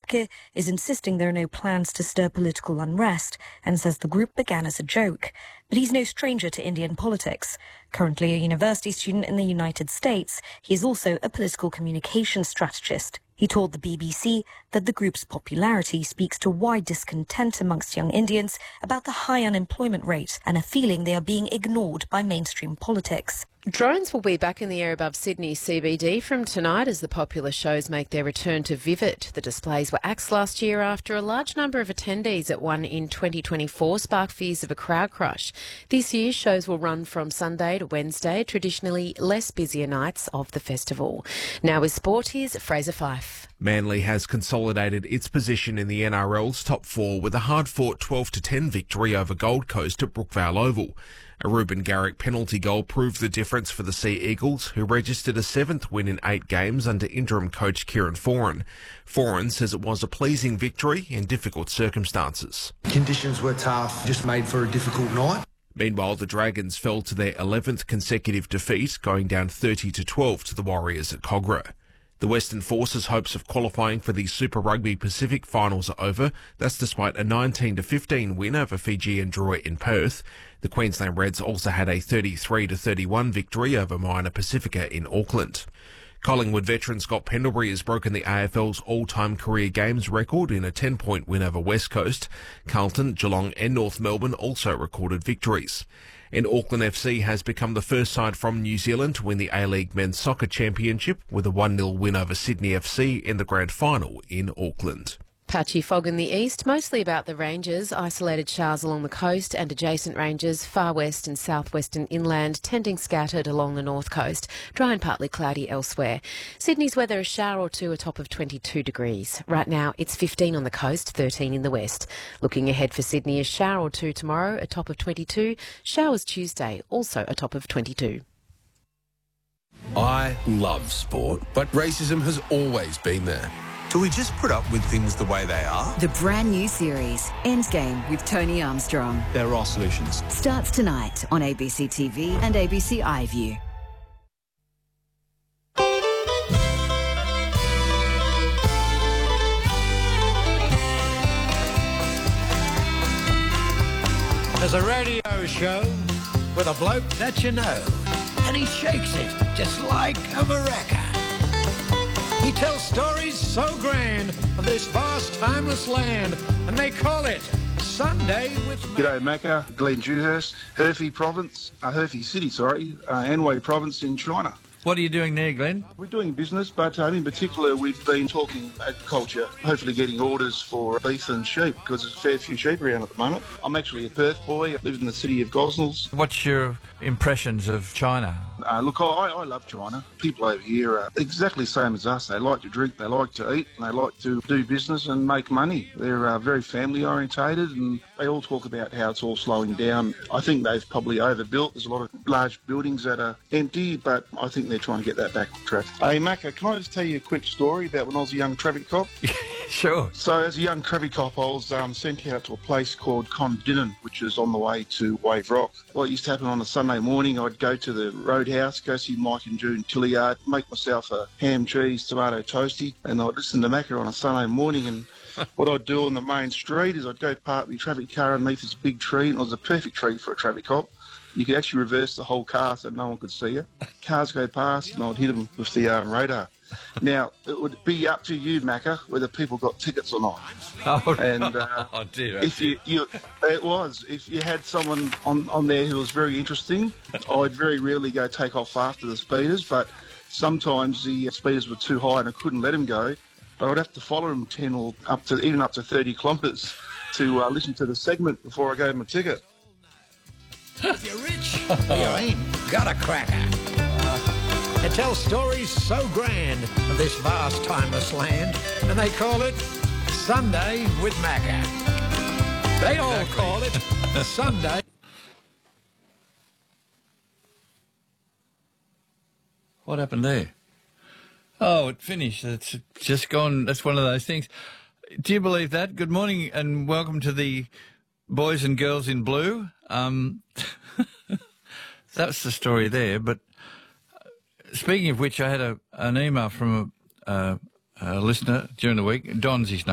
Kir is insisting there are no plans to stir political unrest and says the group began as a joke. But he's no stranger to Indian politics. Currently a university student in the United States, he is also a political communications strategist. He told the BBC that the group's popularity speaks to wide discontent amongst young Indians about the high unemployment rate and a feeling they are being ignored by mainstream politics. Drones will be back in the air above Sydney CBD from tonight as the popular shows make their return to Vivid. The displays were axed last year after a large number of attendees at one in 2024 sparked fears of a crowd crush. This year, shows will run from Sunday to Wednesday, traditionally less busier nights of the festival. Now with sport, here's Fraser Fife. Manly has consolidated its position in the NRL's top four with a hard-fought 12-10 victory over Gold Coast at Brookvale Oval. A Ruben Garrick penalty goal proved the difference for the Sea Eagles, who registered a 7th win in 8 games under interim coach Kieran Foran. Foran says it was a pleasing victory in difficult circumstances. Conditions were tough, just made for a difficult night. Meanwhile, the Dragons fell to their 11th consecutive defeat, going down 30-12 to the Warriors at Kogarah. The Western Force's hopes of qualifying for the Super Rugby Pacific finals are over. That's despite a 19-15 win over Fiji and Drua in Perth. The Queensland Reds also had a 33-31 victory over Minor Pacifica in Auckland. Collingwood veteran Scott Pendlebury has broken the AFL's all-time career games record in a 10-point win over West Coast. Carlton, Geelong and North Melbourne also recorded victories. And Auckland FC has become the first side from New Zealand to win the A-League Men's Soccer Championship with a 1-0 win over Sydney FC in the grand final in Auckland. Patchy fog in the east, mostly about the ranges, isolated showers along the coast and adjacent ranges, far west and southwestern inland, tending scattered along the north coast, dry and partly cloudy elsewhere. Sydney's weather, a shower or two, a top of 22 degrees. Right now it's 15 on the coast, 13 in the west. Looking ahead for Sydney, a shower or two tomorrow, a top of 22, showers Tuesday, also a top of 22. I love sport, but racism has always been there. Do we just put up with things the way they are? The brand new series, Endgame with Tony Armstrong. There are solutions. Starts tonight on ABC TV and ABC iView. There's a radio show with a bloke that you know, and he shakes it just like a maraca. He tells stories so grand of this vast, timeless land, and they call it Sunday with G'day Macca, Glenn Dewhurst, Hefei City, Anhui Province in China. What are you doing there, Glenn? We're doing business, but in particular we've been talking agriculture, hopefully getting orders for beef and sheep, because there's a fair few sheep around at the moment. I'm actually a Perth boy, I live in the city of Gosnells. What's your impressions of China? Look, I love China. People over here are exactly the same as us. They like to drink, they like to eat, and they like to do business and make money. They're very family orientated, and they all talk about how it's all slowing down. I think they've probably overbuilt. There's a lot of large buildings that are empty, but I think they're trying to get that back on track. Hey, Macca, can I just tell you a quick story about when I was a young traffic cop? Sure. So as a young traffic cop, I was sent out to a place called Condinnon, which is on the way to Wave Rock. What used to happen on a Sunday morning, I'd go to the roadhouse, go see Mike and June Tilliard, make myself a ham, cheese, tomato toastie, and I'd listen to Macca on a Sunday morning. And what I'd do on the main street is I'd go park my traffic car underneath this big tree, and it was a perfect tree for a traffic cop. You could actually reverse the whole car so no one could see you. Cars go past, and I'd hit them with the radar. Now, it would be up to you, Macca, whether people got tickets or not. Oh, and oh dear. If if you had someone on there who was very interesting, I'd very rarely go take off after the speeders, but sometimes the speeders were too high and I couldn't let them go. But I'd have to follow them 10 or up to 30 kilometres to listen to the segment before I gave them a ticket. If you're rich, you ain't got a cracker. It tells stories so grand of this vast, timeless land, and they call it Sunday with Macca. They all call it Sunday. What happened there? Oh, it finished. It's just gone. That's one of those things. Do you believe that? Good morning and welcome to the Boys and Girls in Blue. That's the story there. But speaking of which, I had an email from a listener during the week. Don's his name.